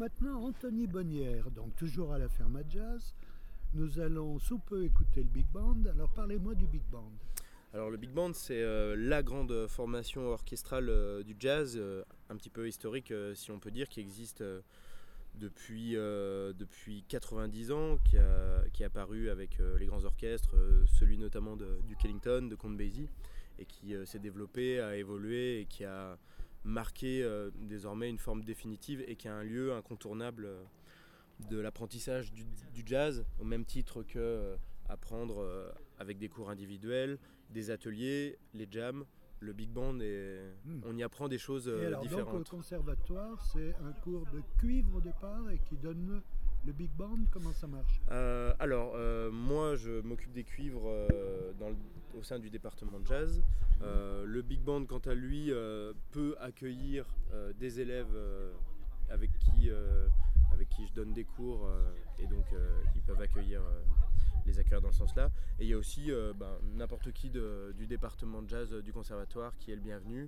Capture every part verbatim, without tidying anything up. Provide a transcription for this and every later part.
maintenant, Anthony Bonnière, donc toujours à la Ferma Jazz. Nous allons sous peu écouter le Big Band. Alors parlez-moi du Big Band. Alors le Big Band, c'est euh, la grande formation orchestrale euh, du jazz, euh, un petit peu historique euh, si on peut dire, qui existe euh, depuis, euh, depuis quatre-vingt-dix ans, qui, a, qui est apparu avec euh, les grands orchestres, euh, celui notamment de, du Ellington, de Count Basie, et qui euh, s'est développé, a évolué et qui a marqué euh, désormais une forme définitive et qui a un lieu incontournable euh, de l'apprentissage du, du jazz, au même titre que euh, apprendre euh, avec des cours individuels, des ateliers, les jams, le big band, et mmh. on y apprend des choses euh, et alors, différentes. Donc le conservatoire, c'est un cours de cuivre au départ et qui donne le big band. Comment ça marche? euh, Alors euh, moi je m'occupe des cuivres euh, dans le, au sein du département de jazz. Euh, le big band quant à lui euh, peut accueillir euh, des élèves euh, avec qui euh, avec qui je donne des cours euh, et donc euh, ils peuvent accueillir euh, les accueillir dans ce sens-là. Et il y a aussi euh, ben, n'importe qui de, du département de jazz euh, du conservatoire qui est le bienvenu.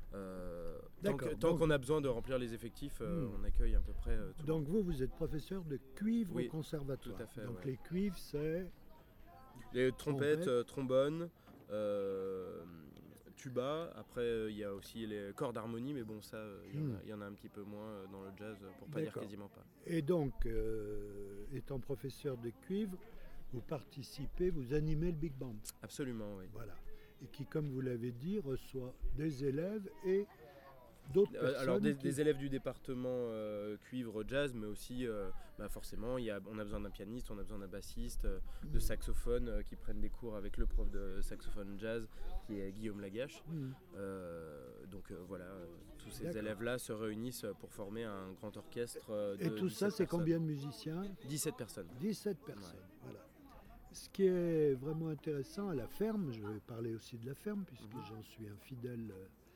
Euh, tant, que, tant donc, qu'on a besoin de remplir les effectifs, euh, hmm. on accueille à peu près euh, tout. Donc vous, vous êtes professeur de cuivre oui, au conservatoire. Tout à fait. Donc ouais. les cuivres, c'est les trompettes, trompette. euh, trombones, euh, tuba. Après, il y a aussi les cordes d'harmonie, mais bon, ça, il hmm. y, y en a un petit peu moins dans le jazz, pour pas D'accord. dire quasiment pas. Et donc, euh, étant professeur de cuivre, vous participez, vous animez le big band. Absolument, oui. Voilà. Et qui, comme vous l'avez dit, reçoit des élèves et d'autres euh, personnes. Alors des, qui... des élèves du département euh, cuivre jazz, mais aussi euh, bah forcément y a, on a besoin d'un pianiste, on a besoin d'un bassiste, euh, mmh. de saxophone euh, qui prennent des cours avec le prof de saxophone jazz qui est Guillaume Lagache. Mmh. Euh, donc euh, voilà, euh, tous ces D'accord. élèves-là se réunissent pour former un grand orchestre. Euh, de et tout ça, c'est personnes. combien de musiciens? dix-sept personnes. dix-sept personnes, ouais. Voilà. Ce qui est vraiment intéressant à la ferme, je vais parler aussi de la ferme puisque mmh. j'en suis un fidèle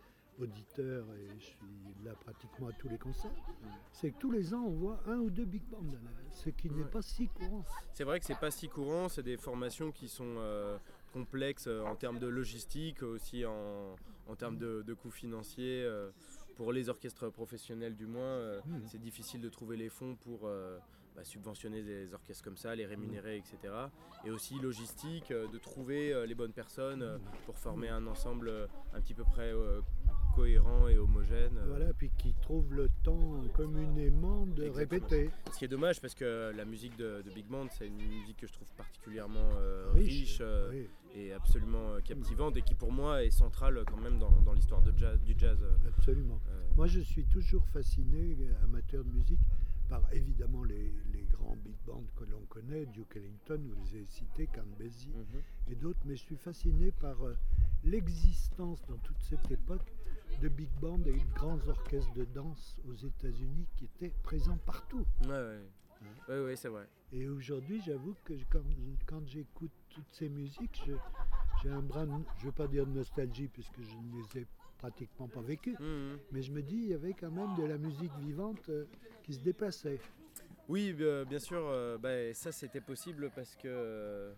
auditeur et je suis là pratiquement à tous les concerts, mmh. c'est que tous les ans on voit un ou deux big bands, ce qui n'est ouais. pas si courant. C'est vrai que c'est pas si courant, c'est des formations qui sont euh, complexes euh, en termes de logistique, aussi en, en termes de, de coûts financiers. Euh, pour les orchestres professionnels du moins, euh, mmh. c'est difficile de trouver les fonds pour... Euh, Bah, subventionner des orchestres comme ça, les rémunérer, et cetera. Et aussi logistique, euh, de trouver euh, les bonnes personnes euh, pour former un ensemble euh, un petit peu près euh, cohérent et homogène. Euh. Voilà, puis qui trouvent le temps communément de Exactement. Répéter. Ce qui est dommage parce que la musique de, de Big Band, c'est une musique que je trouve particulièrement euh, riche, riche euh, oui. et absolument euh, captivante et qui pour moi est centrale quand même dans, dans l'histoire de jazz, du jazz. Absolument. Euh, moi je suis toujours fasciné, amateur de musique, par évidemment les, les grands big bands que l'on connaît, Duke Ellington, vous les avez cités, Count Basie mm-hmm. et d'autres, mais je suis fasciné par euh, l'existence dans toute cette époque de big bands et de grands orchestres de danse aux États-Unis qui étaient présents partout. Ouais, ouais. Hein? Oui, oui, c'est vrai. Et aujourd'hui, j'avoue que quand, quand j'écoute toutes ces musiques, je, j'ai un brin, de, je ne veux pas dire de nostalgie puisque je ne les ai pratiquement pas vécues, mmh. mais je me dis il y avait quand même de la musique vivante euh, qui se déplaçait. Oui, euh, bien sûr, euh, bah, ça c'était possible parce que euh,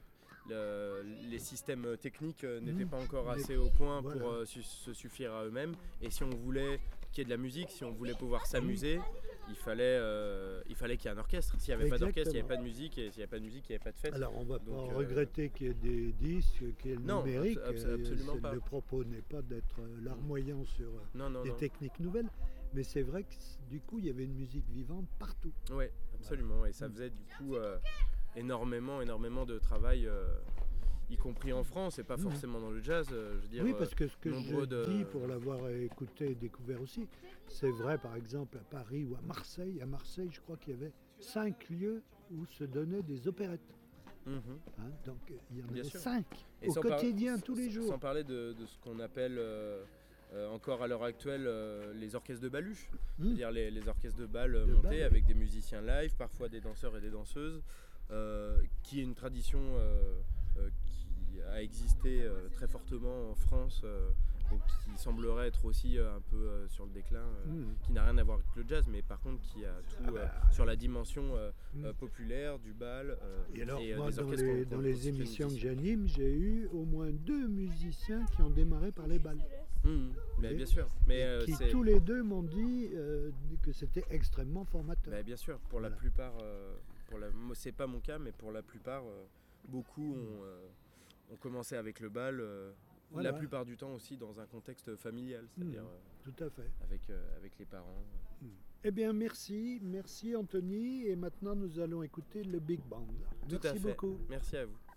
le, les systèmes techniques euh, n'étaient mmh. pas encore assez au point voilà. pour euh, su- se suffire à eux-mêmes. Et si on voulait qu'il y ait de la musique, si on voulait pouvoir s'amuser, il fallait, euh, il fallait qu'il y ait un orchestre. S'il n'y avait Exactement. Pas d'orchestre, il n'y avait pas de musique. Et s'il n'y avait pas de musique, il n'y avait pas de fête. Alors on ne va Donc, pas euh... regretter qu'il y ait des disques, qu'il y ait le non, numérique. Abs- absolument pas. Le propos n'est pas d'être larmoyant sur non, non, des non. techniques nouvelles. Mais c'est vrai que du coup, il y avait une musique vivante partout. Oui, absolument. Voilà. Et ça faisait du coup euh, énormément, énormément de travail, euh, y compris en France, et pas mmh. forcément dans le jazz. Euh, je veux dire, oui, parce que ce que je de... dis, pour l'avoir écouté et découvert aussi, c'est vrai par exemple à Paris ou à Marseille. À Marseille, je crois qu'il y avait cinq lieux où se donnaient des opérettes. Mmh. Hein, donc il y en Bien avait sûr. cinq et au quotidien, par... tous les jours. Sans parler de, de ce qu'on appelle... Euh... Euh, encore à l'heure actuelle euh, les orchestres de baluche, mmh. c'est-à-dire les, les orchestres de bal euh, montés bal. Avec des musiciens live, parfois des danseurs et des danseuses, euh, qui est une tradition euh, euh, qui a existé euh, très fortement en France euh, donc qui semblerait être aussi euh, un peu euh, sur le déclin, euh, Mmh. qui n'a rien à voir avec le jazz, mais par contre qui a tout Ah bah, euh, sur la dimension euh, mmh. euh, populaire du bal euh, Et alors, et euh, moi, des dans orchestres les, qu'on- dans qu'on les constitue émissions que musiciens. j'anime, j'ai eu au moins deux musiciens qui ont démarré par les balles. Mmh, mais Et- bien sûr, mais et euh, qui c'est tous les deux m'ont dit euh, que c'était extrêmement formateur. bah, bien sûr pour la Voilà. plupart, euh, pour la, moi, c'est pas mon cas, mais pour la plupart, euh, beaucoup ont, euh, ont commencé avec le bal. euh, Voilà. La plupart du temps aussi dans un contexte familial, c'est-à-dire Mmh. euh, Tout à fait. avec, euh, avec les parents. Mm. Eh bien, merci, merci Anthony. Et maintenant, nous allons écouter le Big Band. Tout Merci à fait. beaucoup. Merci à vous.